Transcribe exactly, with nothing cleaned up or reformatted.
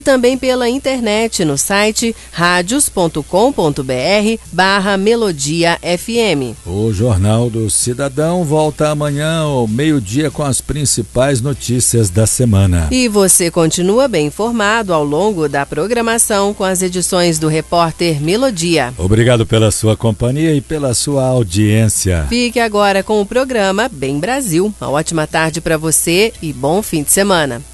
Também pela internet no site radios ponto com ponto br barra Melodia F M. O Jornal do Cidadão volta amanhã ao meio-dia com as principais notícias da semana. E você continua bem informado ao longo da programação com as edições do Repórter Melodia. Obrigado pela sua companhia e pela sua audiência. Fique agora com o programa Bem Brasil. Uma ótima tarde para você e bom fim de semana.